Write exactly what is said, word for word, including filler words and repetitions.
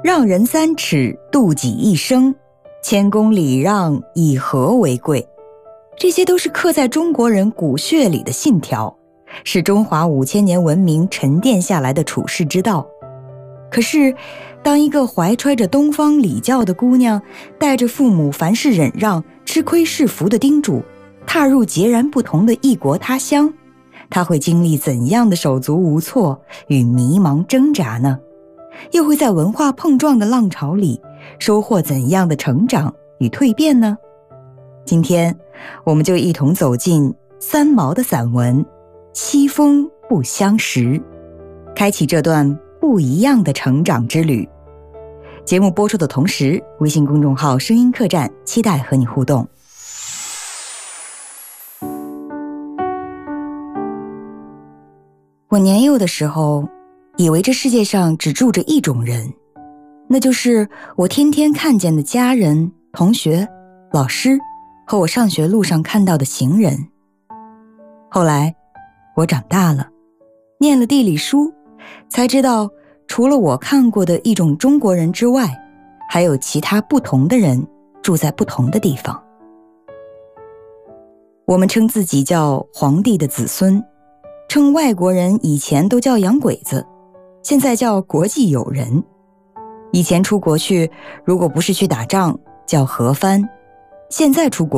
让人三尺，度己一生，谦恭礼让，以和为贵。这些都是刻在中国人骨血里的信条，是中华五千年文明沉淀下来的处世之道。可是，当一个怀揣着东方礼教的姑娘，带着父母凡事忍让、吃亏是福的叮嘱，踏入截然不同的异国他乡，她会经历怎样的手足无措与迷茫挣扎呢？又会在文化碰撞的浪潮里，收获怎样的成长与蜕变呢？今天，我们就一同走进三毛的散文《西风不相识》，开启这段不一样的成长之旅。节目播出的同时，微信公众号声音客栈期待和你互动。我年幼的时候，以为这世界上只住着一种人，那就是我天天看见的家人、同学、老师和我上学路上看到的行人。后来我长大了，念了地理书，才知道除了我看过的一种中国人之外，还有其他不同的人住在不同的地方。我们称自己叫皇帝的子孙，称外国人以前都叫洋鬼子，现在叫国际友人。以前出国去，如果不是去打仗，叫和番，现在出国